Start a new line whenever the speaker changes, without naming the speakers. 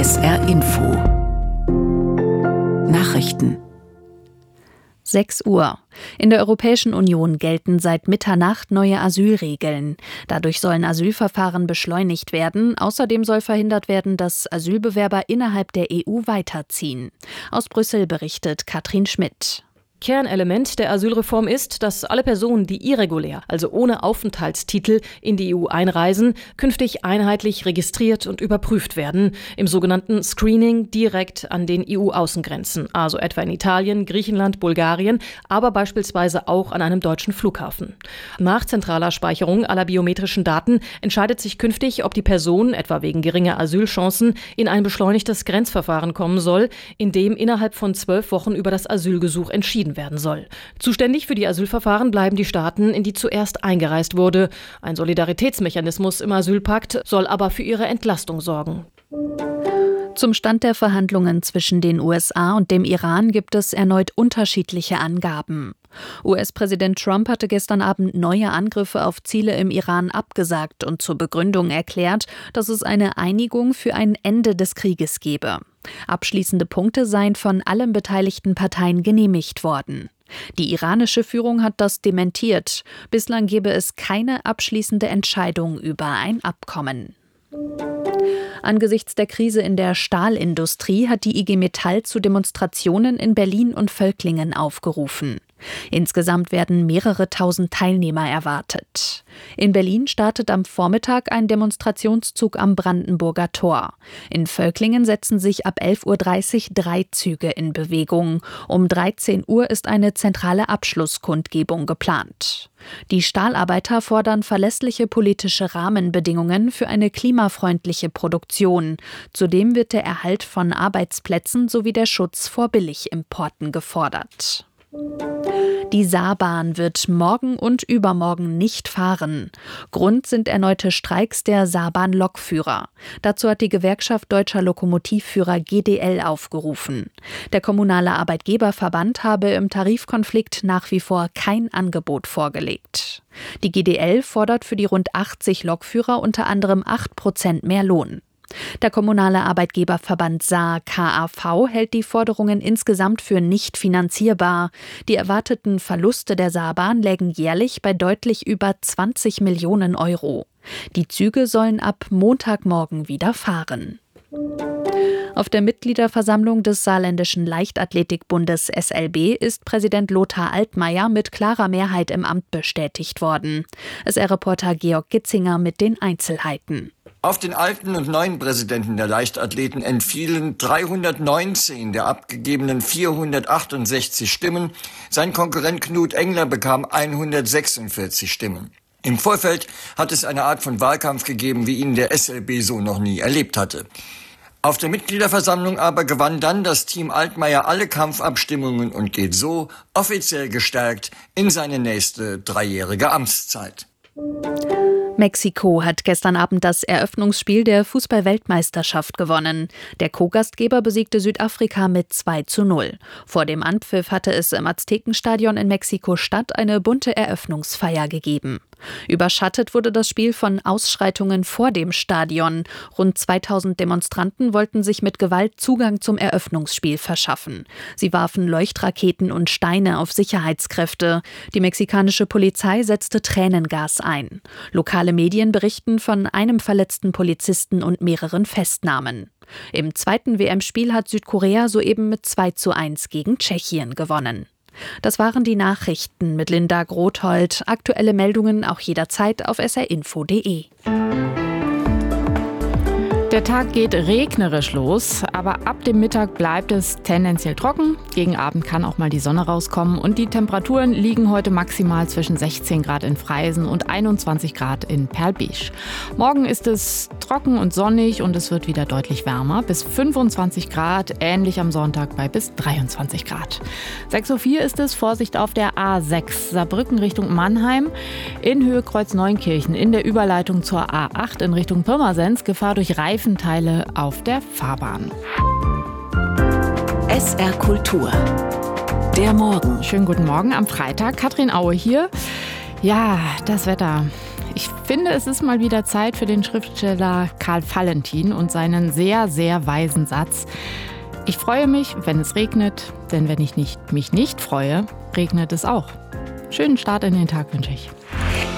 SR Info Nachrichten
6 Uhr. In der Europäischen Union gelten seit Mitternacht neue Asylregeln. Dadurch sollen Asylverfahren beschleunigt werden. Außerdem soll verhindert werden, dass Asylbewerber innerhalb der EU weiterziehen. Aus Brüssel berichtet Katrin Schmidt.
Kernelement der Asylreform ist, dass alle Personen, die irregulär, also ohne Aufenthaltstitel, in die EU einreisen, künftig einheitlich registriert und überprüft werden, im sogenannten Screening direkt an den EU-Außengrenzen, also etwa in Italien, Griechenland, Bulgarien, aber beispielsweise auch an einem deutschen Flughafen. Nach zentraler Speicherung aller biometrischen Daten entscheidet sich künftig, ob die Person, etwa wegen geringer Asylchancen, in ein beschleunigtes Grenzverfahren kommen soll, in dem innerhalb von 12 Wochen über das Asylgesuch entschieden werden soll. Zuständig für die Asylverfahren bleiben die Staaten, in die zuerst eingereist wurde. Ein Solidaritätsmechanismus im Asylpakt soll aber für ihre Entlastung sorgen.
Zum Stand der Verhandlungen zwischen den USA und dem Iran gibt es erneut unterschiedliche Angaben. US-Präsident Trump hatte gestern Abend neue Angriffe auf Ziele im Iran abgesagt und zur Begründung erklärt, dass es eine Einigung für ein Ende des Krieges gebe. Abschließende Punkte seien von allen beteiligten Parteien genehmigt worden. Die iranische Führung hat das dementiert. Bislang gebe es keine abschließende Entscheidung über ein Abkommen. Angesichts der Krise in der Stahlindustrie hat die IG Metall zu Demonstrationen in Berlin und Völklingen aufgerufen. Insgesamt werden mehrere tausend Teilnehmer erwartet. In Berlin startet am Vormittag ein Demonstrationszug am Brandenburger Tor. In Völklingen setzen sich ab 11.30 Uhr 3 Züge in Bewegung. Um 13 Uhr ist eine zentrale Abschlusskundgebung geplant. Die Stahlarbeiter fordern verlässliche politische Rahmenbedingungen für eine klimafreundliche Produktion. Zudem wird der Erhalt von Arbeitsplätzen sowie der Schutz vor Billigimporten gefordert. Die Saarbahn wird morgen und übermorgen nicht fahren. Grund sind erneute Streiks der Saarbahn-Lokführer. Dazu hat die Gewerkschaft Deutscher Lokomotivführer GDL aufgerufen. Der kommunale Arbeitgeberverband habe im Tarifkonflikt nach wie vor kein Angebot vorgelegt. Die GDL fordert für die rund 80 Lokführer unter anderem 8% mehr Lohn. Der kommunale Arbeitgeberverband Saar-KAV hält die Forderungen insgesamt für nicht finanzierbar. Die erwarteten Verluste der Saarbahn lägen jährlich bei deutlich über 20 Millionen Euro. Die Züge sollen ab Montagmorgen wieder fahren. Auf der Mitgliederversammlung des Saarländischen Leichtathletikbundes SLB ist Präsident Lothar Altmaier mit klarer Mehrheit im Amt bestätigt worden. SR-Reporter Georg Gitzinger mit den Einzelheiten.
Auf den alten und neuen Präsidenten der Leichtathleten entfielen 319 der abgegebenen 468 Stimmen. Sein Konkurrent Knut Engler bekam 146 Stimmen. Im Vorfeld hat es eine Art von Wahlkampf gegeben, wie ihn der SLB so noch nie erlebt hatte. Auf der Mitgliederversammlung aber gewann dann das Team Altmaier alle Kampfabstimmungen und geht so offiziell gestärkt in seine nächste 3-jährige Amtszeit.
Mexiko hat gestern Abend das Eröffnungsspiel der Fußball-Weltmeisterschaft gewonnen. Der Co-Gastgeber besiegte Südafrika mit 2:0. Vor dem Anpfiff hatte es im Aztekenstadion in Mexiko-Stadt eine bunte Eröffnungsfeier gegeben. Überschattet wurde das Spiel von Ausschreitungen vor dem Stadion. Rund 2000 Demonstranten wollten sich mit Gewalt Zugang zum Eröffnungsspiel verschaffen. Sie warfen Leuchtraketen und Steine auf Sicherheitskräfte. Die mexikanische Polizei setzte Tränengas ein. Lokale Medien berichten von einem verletzten Polizisten und mehreren Festnahmen. Im zweiten WM-Spiel hat Südkorea soeben mit 2:1 gegen Tschechien gewonnen. Das waren die Nachrichten mit Linda Grothold. Aktuelle Meldungen auch jederzeit auf srinfo.de.
Der Tag geht regnerisch los, aber ab dem Mittag bleibt es tendenziell trocken. Gegen Abend kann auch mal die Sonne rauskommen und die Temperaturen liegen heute maximal zwischen 16 Grad in Freisen und 21 Grad in Perl-Besch. Morgen ist es trocken und sonnig und es wird wieder deutlich wärmer, bis 25 Grad, ähnlich am Sonntag bei bis 23 Grad. 6:04 Uhr ist es, Vorsicht auf der A6, Saarbrücken Richtung Mannheim, in Höhe Kreuz Neunkirchen, in der Überleitung zur A8 in Richtung Pirmasens, Gefahr durch Reifenteile auf der Fahrbahn.
SR Kultur. Der Morgen.
Schönen guten Morgen am Freitag. Katrin Aue hier. Ja, das Wetter Ich finde, es ist mal wieder Zeit für den Schriftsteller Karl Valentin und seinen sehr, sehr weisen Satz. Ich freue mich, wenn es regnet, denn wenn ich mich nicht freue, regnet es auch. Schönen Start in den Tag wünsche ich.